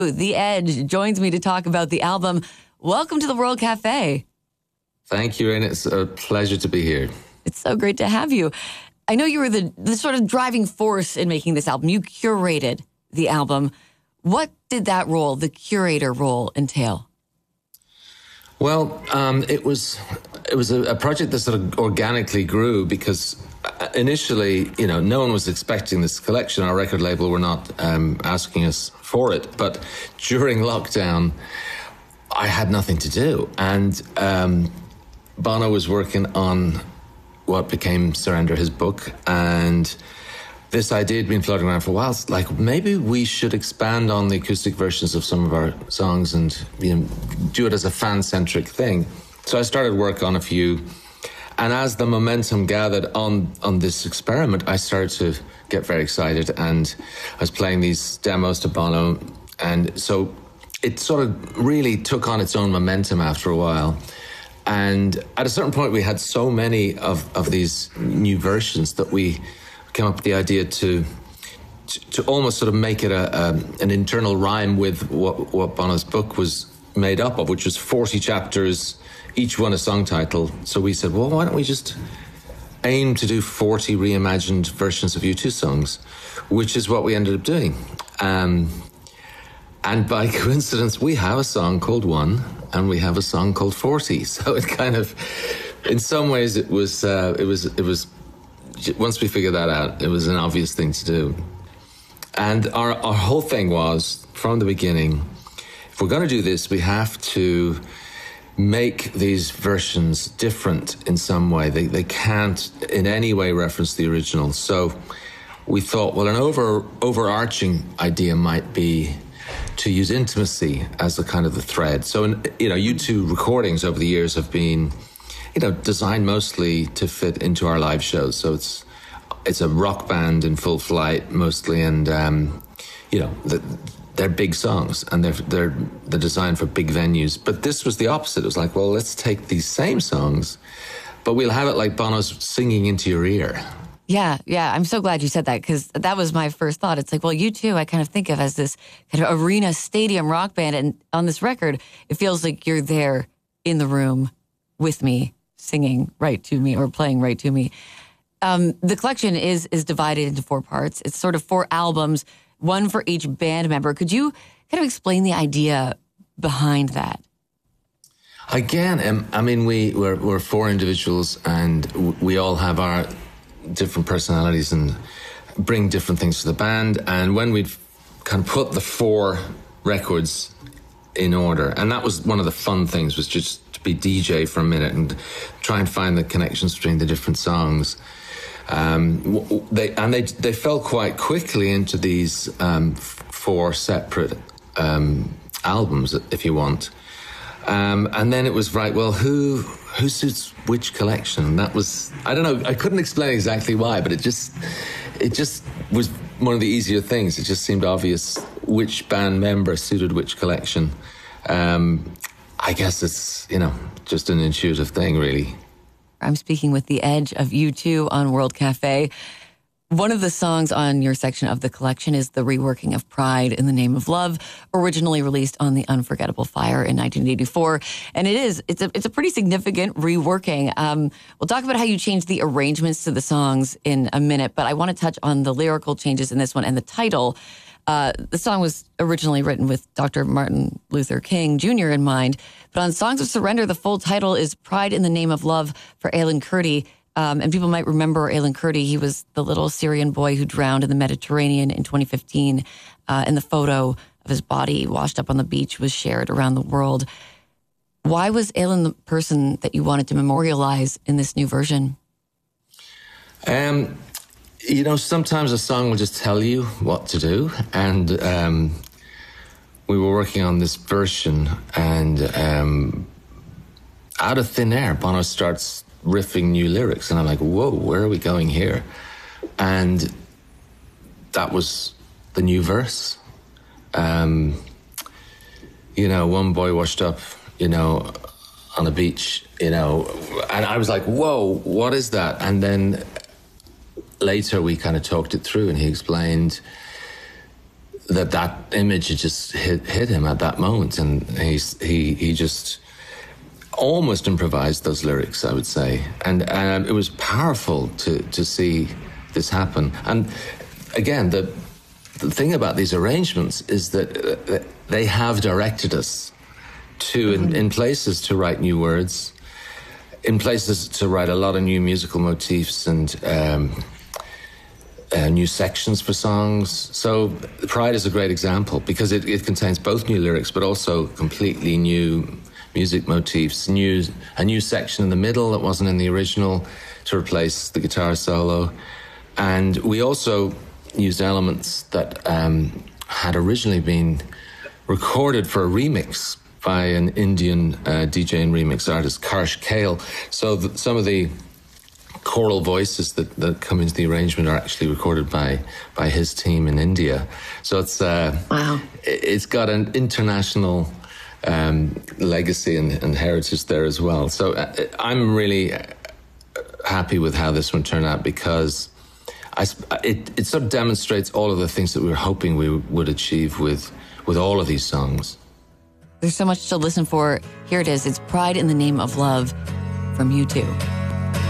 The Edge joins me to talk about the album. Welcome to the World Cafe. Thank you, and it's a pleasure to be here. It's so great to have you. I know you were the sort of driving force in making this album. You curated the album. What did that role, the curator role, entail? Well, it was a project that sort of organically grew because initially, no one was expecting this collection. Our record label were not asking us for it. But during lockdown, I had nothing to do. And Bono was working on what became Surrender, his book. And this idea had been floating around for a while. It's like, maybe we should expand on the acoustic versions of some of our songs and do it as a fan-centric thing. So I started work on a few. And as the momentum gathered on this experiment, I started to get very excited. And I was playing these demos to Bono. And so it sort of really took on its own momentum after a while. And at a certain point, we had so many of these new versions that we came up with the idea to almost sort of make it an internal rhyme with what Bono's book was made up of, which was 40 chapters, each one a song title. So we said, well, why don't we just aim to do 40 reimagined versions of U2 songs, which is what we ended up doing. And by coincidence, we have a song called One, and we have a song called 40. So it kind of, in some ways, it was once we figured that out, it was an obvious thing to do. And our whole thing was, from the beginning, if we're going to do this, we have to make these versions different in some way. They can't in any way reference the original. So we thought, well, an overarching idea might be to use intimacy as a kind of the thread. So, U2 recordings over the years have been designed mostly to fit into our live shows. So it's a rock band in full flight mostly, and they're big songs and they're designed for big venues. But this was the opposite. It was like, well, let's take these same songs, but we'll have it like Bono's singing into your ear. Yeah. I'm so glad you said that, because that was my first thought. It's like, well, U2, I kind of think of as this kind of arena stadium rock band, and on this record, it feels like you're there in the room with me, singing right to me or playing right to me. The collection is divided into 4 parts. It's sort of 4 albums, one for each band member. Could you kind of explain the idea behind that? Again, we're 4 individuals, and we all have our different personalities and bring different things to the band. And when we'd kind of put the 4 records in order, and that was one of the fun things, was just to be DJ for a minute and try and find the connections between the different songs. They fell quite quickly into these 4 separate albums, if you want. And then it was right, well, who suits which collection? That was, I don't know, I couldn't explain exactly why, but it just was one of the easier things. It just seemed obvious which band member suited which collection. I guess it's, just an intuitive thing, really. I'm speaking with The Edge of U2 on World Cafe. One of the songs on your section of the collection is the reworking of Pride in the Name of Love, originally released on The Unforgettable Fire in 1984. And it's a pretty significant reworking. We'll talk about how you changed the arrangements to the songs in a minute, but I want to touch on the lyrical changes in this one and the title. The song was originally written with Dr. Martin Luther King Jr. in mind, but on Songs of Surrender, the full title is Pride in the Name of Love for Alan Kurdi. And people might remember Alan Kurdi. He was the little Syrian boy who drowned in the Mediterranean in 2015. And the photo of his body washed up on the beach was shared around the world. Why was Alan the person that you wanted to memorialize in this new version? Sometimes a song will just tell you what to do. And we were working on this version, and out of thin air, Bono starts riffing new lyrics, and I'm like, whoa, where are we going here? And that was the new verse. One boy washed up, on a beach, and I was like, whoa, what is that? And then later we kind of talked it through, and he explained that image had just hit him at that moment, and he just almost improvised those lyrics, I would say, and it was powerful to see this happen. And again, the thing about these arrangements is that they have directed us to in places to write new words, in places to write a lot of new musical motifs and new sections for songs. So Pride is a great example because it contains both new lyrics but also completely new music motifs, a new section in the middle that wasn't in the original to replace the guitar solo. And we also used elements that had originally been recorded for a remix by an Indian DJ and remix artist, Karsh Kale. So some of the choral voices that come into the arrangement are actually recorded by his team in India. So it's wow. It's got an international legacy and heritage there as well. So I'm really happy with how this one turned out because it sort of demonstrates all of the things that we were hoping we would achieve with all of these songs. There's so much to listen for. Here it is. It's Pride in the Name of Love from U2.